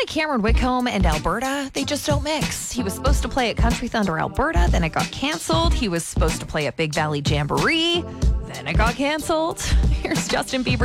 like Cameron Whitcomb and Alberta, they just don't mix. He was supposed to play at Country Thunder Alberta, then it got canceled. He was supposed to play at Big Valley Jamboree, then it got canceled. Here's Justin Bieber.